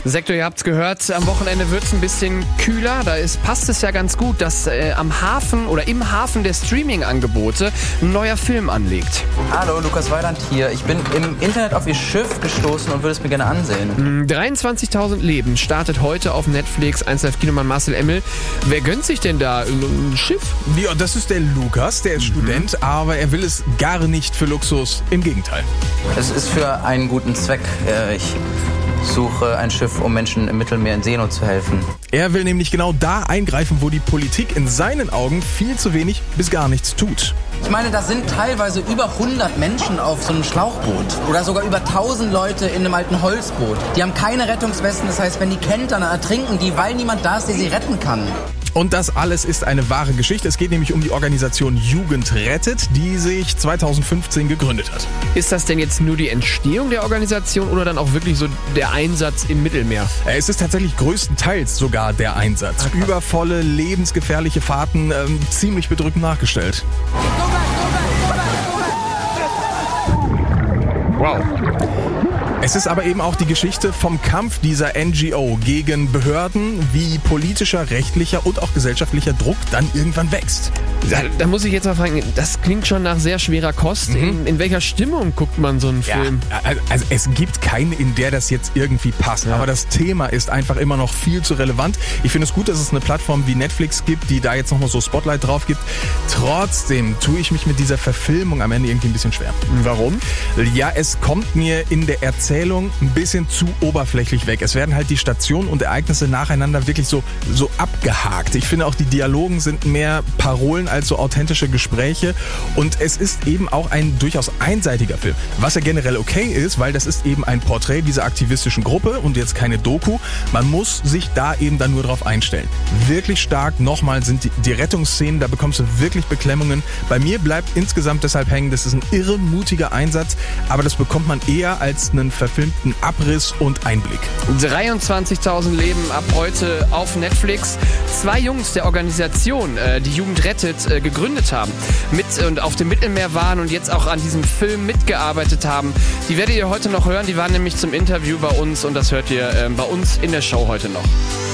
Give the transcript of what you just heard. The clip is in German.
Sektor, ihr habt's gehört, am Wochenende wird's ein bisschen kühler. Passt es ja ganz gut, dass am Hafen oder im Hafen der Streaming-Angebote ein neuer Film anlegt. Hallo, Lukas Weiland hier. Ich bin im Internet auf Ihr Schiff gestoßen und würde es mir gerne ansehen. 23.000 Leben startet heute auf Netflix. 1Live-Kinomann Marcel Emmel. Wer gönnt sich denn da ein Schiff? Ja, das ist der Lukas, der ist Student, aber er will es gar nicht für Luxus. Im Gegenteil. Es ist für einen guten Zweck. Ich suche ein Schiff, um Menschen im Mittelmeer in Seenot zu helfen. Er will nämlich genau da eingreifen, wo die Politik in seinen Augen viel zu wenig bis gar nichts tut. Ich meine, da sind teilweise über 100 Menschen auf so einem Schlauchboot. Oder sogar über 1000 Leute in einem alten Holzboot. Die haben keine Rettungswesten, das heißt, wenn die kentern, dann ertrinken die, weil niemand da ist, der sie retten kann. Und das alles ist eine wahre Geschichte. Es geht nämlich um die Organisation Jugend rettet, die sich 2015 gegründet hat. Ist das denn jetzt nur die Entstehung der Organisation oder dann auch wirklich so der Einsatz im Mittelmeer? Es ist tatsächlich größtenteils sogar der Einsatz. Übervolle, lebensgefährliche Fahrten, ziemlich bedrückend nachgestellt. Wow. Es ist aber eben auch die Geschichte vom Kampf dieser NGO gegen Behörden, wie politischer, rechtlicher und auch gesellschaftlicher Druck dann irgendwann wächst. Da muss ich jetzt mal fragen, das klingt schon nach sehr schwerer Kost. In welcher Stimmung guckt man so einen Film? Ja, also es gibt keine, in der das jetzt irgendwie passt. Ja. Aber das Thema ist einfach immer noch viel zu relevant. Ich finde es gut, dass es eine Plattform wie Netflix gibt, die da jetzt nochmal so Spotlight drauf gibt. Trotzdem tue ich mich mit dieser Verfilmung am Ende irgendwie ein bisschen schwer. Warum? Ja, es kommt mir in der Erzählung ein bisschen zu oberflächlich weg. Es werden halt die Stationen und Ereignisse nacheinander wirklich so abgehakt. Ich finde auch, die Dialogen sind mehr Parolen als so authentische Gespräche. Und es ist eben auch ein durchaus einseitiger Film. Was ja generell okay ist, weil das ist eben ein Porträt dieser aktivistischen Gruppe und jetzt keine Doku. Man muss sich da eben dann nur drauf einstellen. Wirklich stark, nochmal sind die Rettungsszenen, da bekommst du wirklich Beklemmungen. Bei mir bleibt insgesamt deshalb hängen, das ist ein irre mutiger Einsatz, aber das bekommt man eher als einen verfilmten Abriss und Einblick. 23.000 Leben ab heute auf Netflix. 2 Jungs der Organisation, die Jugend rettet, gegründet haben, mit und auf dem Mittelmeer waren und jetzt auch an diesem Film mitgearbeitet haben. Die werdet ihr heute noch hören. Die waren nämlich zum Interview bei uns und das hört ihr bei uns in der Show heute noch.